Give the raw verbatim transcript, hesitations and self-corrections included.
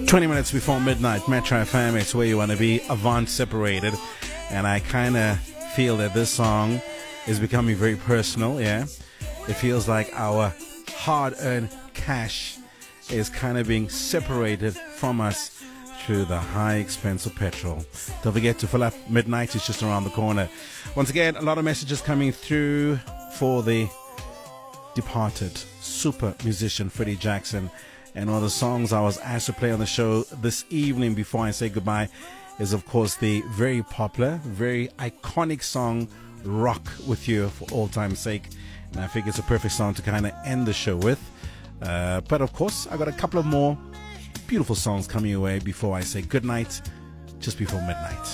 twenty minutes before midnight, Metro F M, it's where you want to be, Avant Separated. And I kind of feel that this song is becoming very personal, yeah? It feels like our hard-earned cash is kind of being separated from us through the high expense of petrol. Don't forget to fill up midnight, it's just around the corner. Once again, a lot of messages coming through for the departed super musician Freddie Jackson. And one of the songs I was asked to play on the show this evening before I say goodbye is, of course, the very popular, very iconic song, Rock With You, for all time's sake. And I think it's a perfect song to kind of end the show with. Uh, but, of course, I got a couple of more beautiful songs coming your way before I say goodnight, just before midnight.